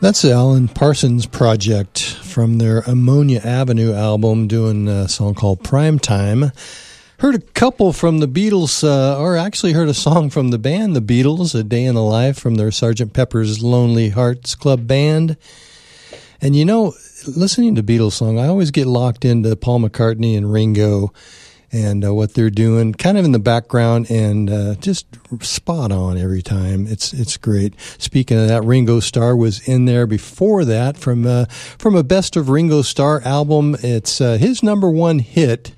That's the Alan Parsons Project from their Ammonia Avenue album, doing a song called Primetime. Heard a couple from the Beatles, or actually heard a song from the band The Beatles, A Day in the Life, from their Sgt. Pepper's Lonely Hearts Club Band. And you know, listening to Beatles song, I always get locked into Paul McCartney and Ringo and what they're doing, kind of in the background, and just spot on every time. It's great. Speaking of that, Ringo Starr was in there before that from a Best of Ringo Starr album. It's his number one hit,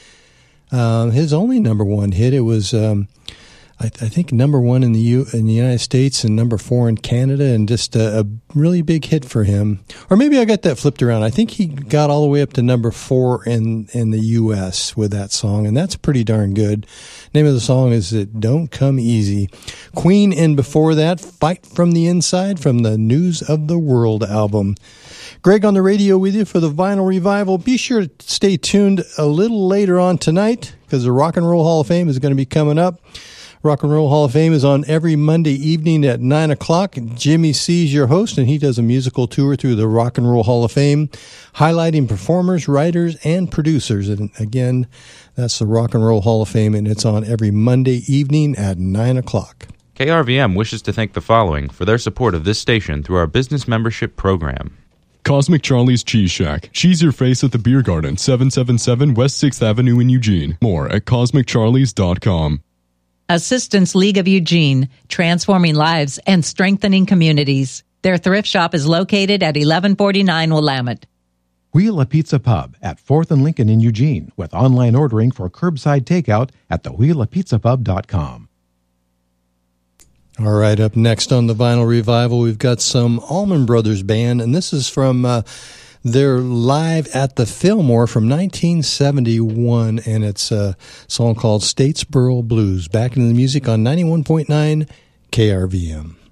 his only number one hit. It was I think number one in the United States and number 4 in Canada, and just a really big hit for him. Or maybe I got that flipped around. I think he got all the way up to number 4 in the U.S. with that song, and that's pretty darn good. Name of the song is It Don't Come Easy. Queen, and before that, Fight from the Inside from the News of the World album. Greg on the radio with you for the Vinyl Revival. Be sure to stay tuned a little later on tonight, because the Rock and Roll Hall of Fame is going to be coming up. Rock and Roll Hall of Fame is on every Monday evening at 9 o'clock. Jimmy C is your host, and he does a musical tour through the Rock and Roll Hall of Fame, highlighting performers, writers, and producers. And again, that's the Rock and Roll Hall of Fame, and it's on every Monday evening at 9 o'clock. KRVM wishes to thank the following for their support of this station through our business membership program. Cosmic Charlie's Cheese Shack. Cheese your face at the Beer Garden, 777 West 6th Avenue in Eugene. More at CosmicCharlies.com. Assistance League of Eugene, transforming lives and strengthening communities. Their thrift shop is located at 1149 Willamette. Wheel a Pizza Pub at 4th and Lincoln in Eugene, with online ordering for curbside takeout at thewheelapizzapub.com. All right, up next on the Vinyl Revival, we've got some Allman Brothers Band, and this is from their Live at the Fillmore from 1971, and it's a song called Statesboro Blues. Back into the music on 91.9 KRVM.